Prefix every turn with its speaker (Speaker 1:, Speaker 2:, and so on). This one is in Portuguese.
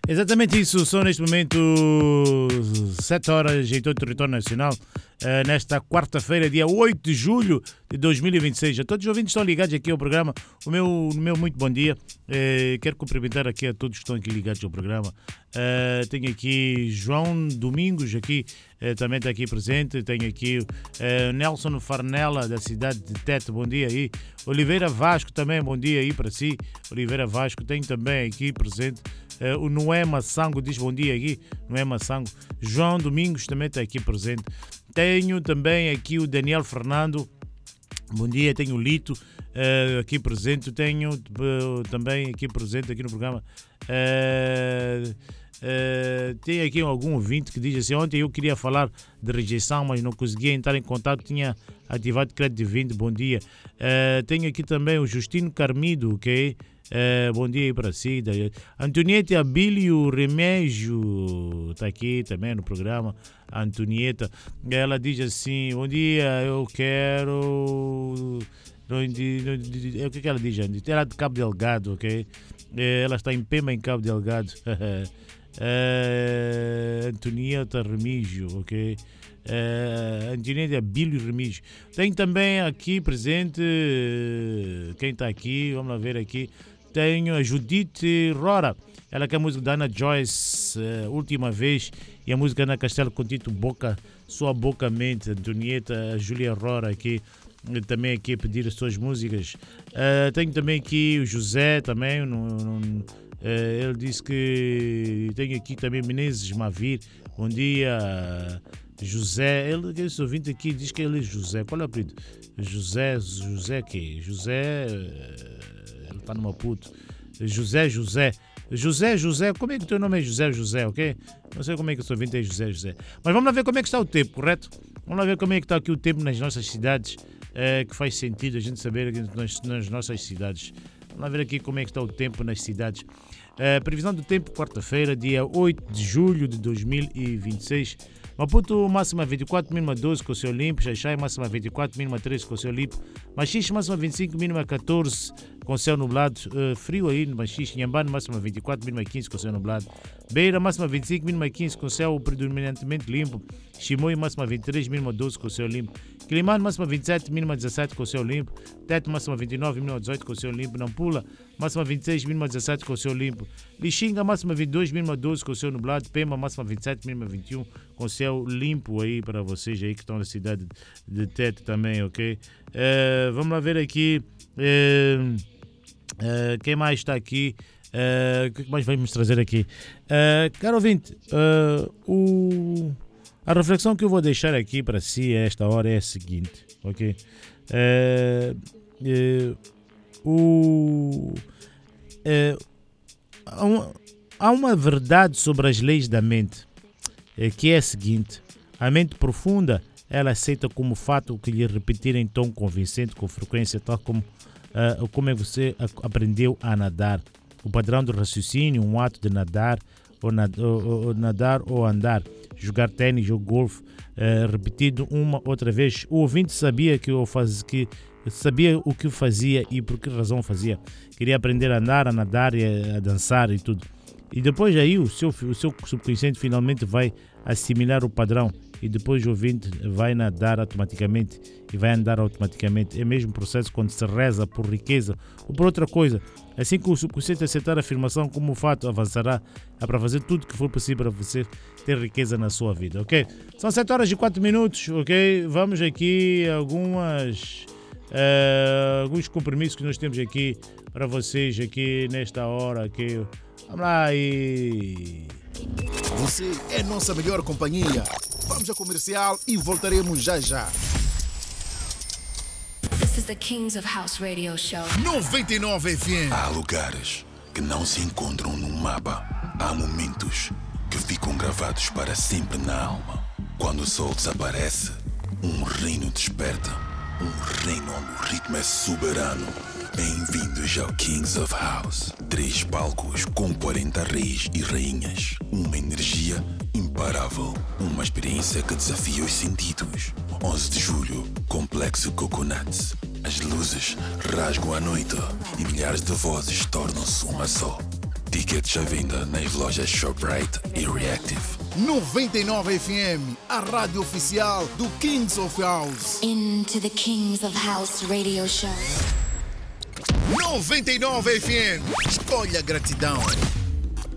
Speaker 1: Exatamente isso, são neste momento 7 horas em todo o território nacional, nesta quarta-feira, dia 8 de julho de 2026. A todos os ouvintes que estão ligados aqui ao programa, o meu muito bom dia. Quero cumprimentar aqui a todos que estão aqui ligados ao programa. Tenho aqui João Domingos, aqui, também está aqui presente. Tenho aqui Nelson Farnella, da cidade de Tete, bom dia aí. Oliveira Vasco também, bom dia aí para si. Oliveira Vasco, tenho também aqui presente o Noé Massango, diz bom dia aqui, Noé Massango. João Domingos também está aqui presente. Tenho também aqui o Daniel Fernando, bom dia. Tenho o Lito aqui presente. Tenho também aqui presente aqui no programa. Tem aqui algum ouvinte que diz assim: ontem eu queria falar de rejeição, mas não conseguia entrar em contato, tinha ativado crédito de 20, bom dia. Tenho aqui também o Justino Carmido, ok? Bom dia aí para si. Antonieta Abílio Remédio está aqui também no programa. Antonieta, ela diz assim: bom dia, eu quero. O que ela diz? Ela é de Cabo Delgado, ok? Ela está em Pema, em Cabo Delgado. Antonieta Remígio, ok? Antonieta Abílio Remígio. Tem também aqui presente, quem está aqui, vamos lá ver aqui. Tenho a Judite Rora, ela quer a música da Ana Joyce, Última Vez, e a música Ana Castelo com título Boca, Sua Boca Mente. Antonieta, a Júlia Rora aqui, também aqui a pedir as suas músicas. Tenho também aqui o José, também, ele disse que tenho aqui também Menezes Mavir, bom dia. José, esse ouvinte aqui diz que ele é José, qual é o apelido? José que? José, ele está no Maputo. José, como é que o teu nome é José, ok? Não sei como é que o seu ouvinte é José. Mas vamos lá ver como é que está o tempo, correto? Vamos lá ver como é que está aqui o tempo nas nossas cidades, que faz sentido a gente saber aqui nas nossas cidades. Vamos lá ver aqui como é que está o tempo nas cidades. Previsão do tempo, quarta-feira, dia 8 de julho de 2026. Maputo, máxima 24, mínima 12 com o céu limpo. Xaixai, máxima 24, mínima 13 com o céu limpo. Machixe, máxima 25, mínima 14 com o céu nublado. Frio aí no Machixe. Inhambane, máxima 24, mínima 15 com o céu nublado. Beira, máxima 25, mínima 15 com o céu predominantemente limpo. Chimoio, máxima 23, mínima 12 com o céu limpo. Quilimane, máxima 27, mínima 17 com o céu limpo. Tete, máxima 29, mínima 18 com o céu limpo. Nampula, máxima 26, mínima 17 com o céu limpo. Lixinga, máxima 22, mínima 12 com o céu nublado. Pema, máxima 27, mínima 21 com o céu limpo aí para vocês aí que estão na cidade de Tete também, ok? Vamos lá ver aqui quem mais está aqui. O que mais vamos trazer aqui? Caro ouvinte, a reflexão que eu vou deixar aqui para si a esta hora é a seguinte, ok? Há uma verdade sobre as leis da mente, que é a seguinte: a mente profunda, ela aceita como fato o que lhe repetir em tom convincente com frequência, tal como é que você aprendeu a nadar. O padrão do raciocínio, um ato de nadar ou andar, jogar ténis ou golfe, repetido uma outra vez. O ouvinte sabia sabia o que fazia e por que razão fazia. Queria aprender a andar, a nadar e a dançar e tudo. E depois aí o seu subconsciente finalmente vai assimilar o padrão e depois o ouvinte vai nadar automaticamente e vai andar automaticamente. É o mesmo processo quando se reza por riqueza ou por outra coisa. Assim que o subconsciente aceitar a afirmação como fato, avançará para fazer tudo o que for possível para você ter riqueza na sua vida, ok? São 7 horas e 4 minutos, ok? Vamos aqui alguns compromissos que nós temos aqui para vocês aqui nesta hora, ok? Vamos lá e...
Speaker 2: Você é nossa melhor companhia. Vamos ao comercial e voltaremos já já.
Speaker 3: This is the Kings of House Radio Show.
Speaker 2: 99 FM.
Speaker 4: Há lugares que não se encontram no mapa. Há momentos que ficam gravados para sempre na alma. Quando o sol desaparece, um reino desperta. Um reino onde o ritmo é soberano. Bem-vindos ao Kings of House. 3 palcos com 40 reis e rainhas. Uma energia imparável. Uma experiência que desafia os sentidos. 11 de julho, Complexo Coconuts. As luzes rasgam a noite e milhares de vozes tornam-se uma só. Tickets à venda nas lojas Shoprite e Reactive.
Speaker 2: 99 FM, a rádio oficial do Kings of House.
Speaker 3: Into the Kings of House Radio Show.
Speaker 2: 99 FM, escolha gratidão.